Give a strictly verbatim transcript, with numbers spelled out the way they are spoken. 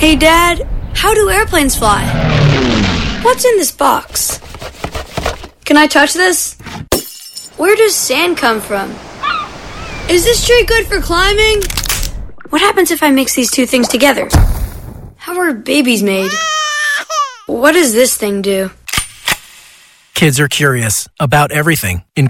Hey, Dad, how do airplanes fly? What's in this box? Can I touch this? Where does sand come from? Is this tree good for climbing? What happens if I mix these two things together? How are babies made? What does this thing do? Kids are curious about everything, including